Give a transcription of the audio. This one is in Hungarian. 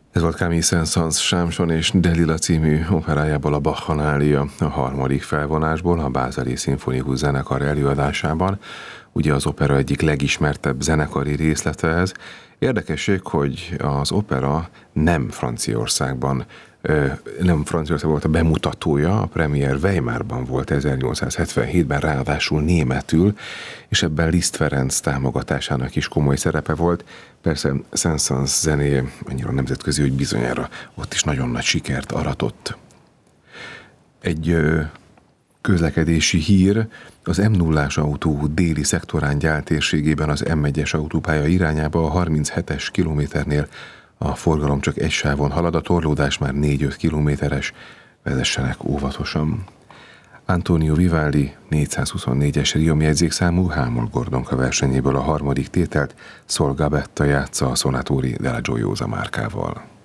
Ez volt Camille Saint-Saëns Samson és Delila című operájából a Bacchanalia, a harmadik felvonásból a Bázeli Szimfonikus Zenekar előadásában. Ugye az opera egyik legismertebb zenekari részlete ez. Érdekesség, hogy az opera nem Franciaországban volt a bemutatója, a premier Weimarban volt 1877-ben, ráadásul németül, és ebben Liszt Ferenc támogatásának is komoly szerepe volt. Persze Saint-Saëns zenéje annyira nemzetközi, hogy bizonyára ott is nagyon nagy sikert aratott. Egy közlekedési hír: az M0-ás autóút déli szektorán térségében az M1-es autópálya irányába a 37-es kilométernél a forgalom csak egy sávon halad, a torlódás már 4-5 kilométeres, vezessenek óvatosan. Antonio Vivaldi 424-es riomjegyzékszámú Hámol-Gordonka versenyéből a harmadik tételt Sol Gabetta játsza a Sonatori della Gioiosa márkával.